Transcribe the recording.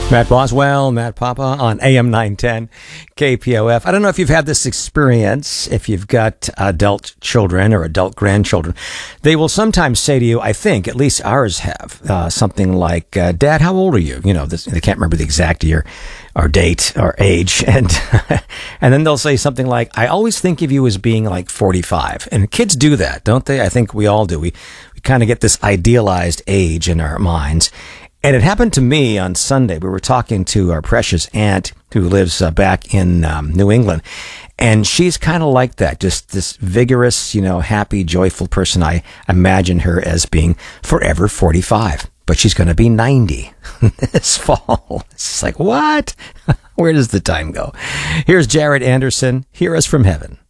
Matt Boswell, Matt Papa on AM 910 KPOF. I don't know if you've had this experience, if you've got adult children or adult grandchildren. They will sometimes say to you, I think, at least ours have, something like, Dad, how old are you? You know, they can't remember the exact year or date or age. And, and then they'll say something like, I always think of you as being like 45. And kids do that, don't they? I think we all do. We kind of get this idealized age in our minds. And it happened to me on Sunday. We were talking to our precious aunt who lives back in New England. And she's kind of like that, just this vigorous, happy, joyful person. I imagine her as being forever 45. But she's going to be 90 this fall. It's like, what? Where does the time go? Here's Jared Anderson. Hear Us from Heaven.